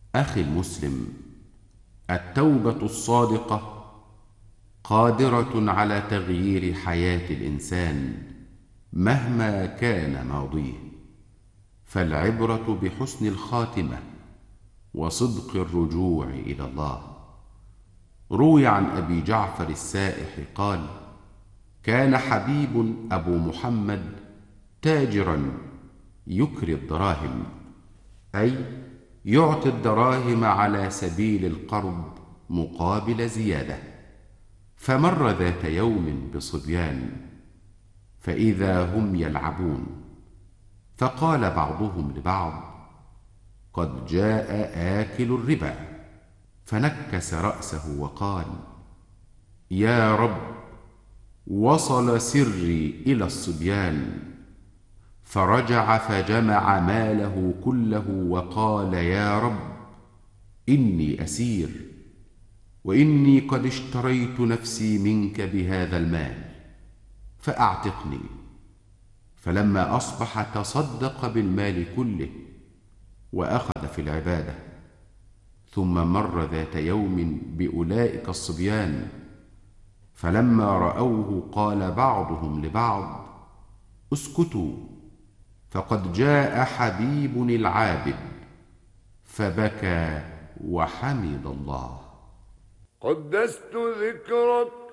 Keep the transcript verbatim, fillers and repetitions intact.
أخي المسلم، التوبة الصادقة قادرة على تغيير حياة الإنسان مهما كان ماضيه، فالعبرة بحسن الخاتمة وصدق الرجوع إلى الله. روي عن أبي جعفر السائح قال: كان حبيب أبو محمد تاجرا يكري الدراهم، أي يعطي الدراهم على سبيل القرض مقابل زيادة. فمر ذات يوم بصبيان فإذا هم يلعبون، فقال بعضهم لبعض: قد جاء آكل الربا. فنكس رأسه وقال: يا رب، وصل سري إلى الصبيان. فرجع فجمع ماله كله وقال: يا رب، إني أسير، وإني قد اشتريت نفسي منك بهذا المال، فأعتقني. فلما أصبح تصدق بالمال كله وأخذ في العبادة. ثم مر ذات يوم بأولئك الصبيان، فلما رأوه قال بعضهم لبعض: اسكتوا، فقد جاء حبيب العابد. فبكى وحمد الله. قدست ذكرك